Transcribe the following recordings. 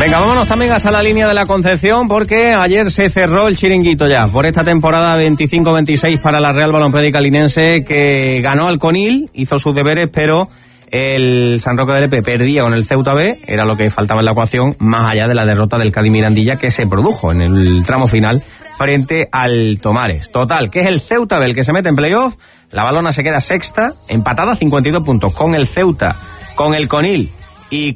Venga, vámonos también hasta la línea de la Concepción, porque ayer se cerró el chiringuito ya por esta temporada 25-26 para la Real Balompédica Linense, que ganó al Conil, hizo sus deberes, pero el San Roque de Lepe perdía con el Ceuta B, era lo que faltaba en la ecuación, más allá de la derrota del Cádiz Mirandilla que se produjo en el tramo final frente al Tomares. Total, que es el Ceuta B el que se mete en playoff, la Balona se queda sexta, empatada a 52 puntos con el Ceuta, con el Conil y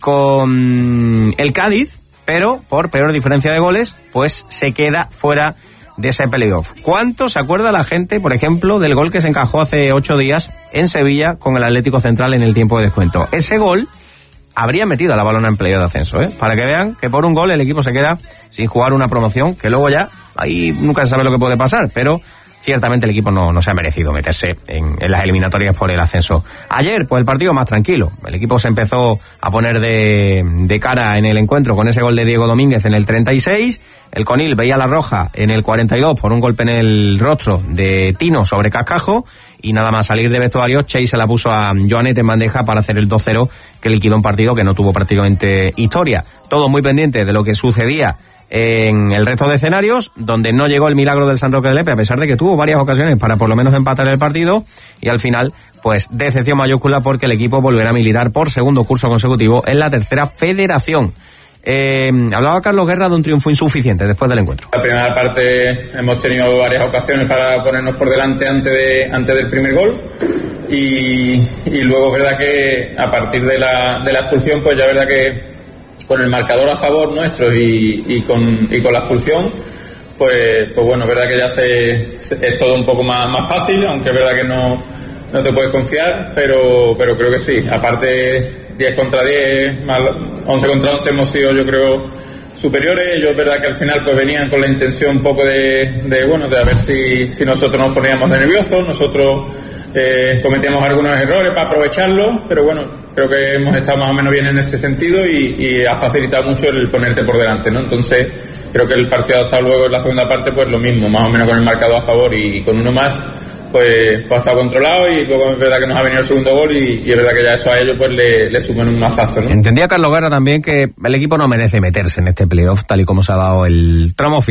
con el Cádiz, pero por peor diferencia de goles, pues se queda fuera de ese playoff. ¿Cuánto se acuerda la gente, por ejemplo, del gol que se encajó hace 8 días en Sevilla con el Atlético Central en el tiempo de descuento? Ese gol habría metido a la Balona en playoff de ascenso, para que vean que por un gol el equipo se queda sin jugar una promoción, que luego ya, ahí nunca se sabe lo que puede pasar, pero ciertamente el equipo no se ha merecido meterse en las eliminatorias por el ascenso. Ayer, pues el partido más tranquilo. El equipo se empezó a poner de cara en el encuentro con ese gol de Diego Domínguez en el 36. El Conil veía la roja en el 42 por un golpe en el rostro de Tino sobre Cascajo. Y nada más salir de vestuario, Chey se la puso a Joanet en bandeja para hacer el 2-0, que liquidó un partido que no tuvo prácticamente historia. Todo muy pendiente de lo que sucedía en el resto de escenarios, donde no llegó el milagro del San Roque de Lepe, a pesar de que tuvo varias ocasiones para por lo menos empatar el partido, y al final, pues decepción mayúscula, porque el equipo volverá a militar por segundo curso consecutivo en la tercera federación. Hablaba Carlos Guerra de un triunfo insuficiente después del encuentro. La primera parte hemos tenido varias ocasiones para ponernos por delante antes del primer gol, y luego es verdad que a partir de la expulsión, pues ya es verdad que con el marcador a favor nuestro y con la expulsión, pues bueno, es verdad que ya es todo un poco más fácil, aunque es verdad que no te puedes confiar, pero creo que sí. Aparte, 10 contra 10, más 11 contra 11 hemos sido, yo creo, superiores. Ellos es verdad que al final pues venían con la intención un poco de a ver si nosotros nos poníamos de nerviosos, nosotros cometíamos algunos errores para aprovecharlos, pero bueno, creo que hemos estado más o menos bien en ese sentido y ha facilitado mucho el ponerte por delante, ¿no? Entonces creo que el partido hasta luego en la segunda parte pues lo mismo, más o menos con el marcador a favor y con uno más pues ha estado controlado, y luego es verdad que nos ha venido el segundo gol y es verdad que ya eso a ellos pues le suman un mazazo, ¿no? Entendía Carlos Guerra también que el equipo no merece meterse en este playoff tal y como se ha dado el tramo final.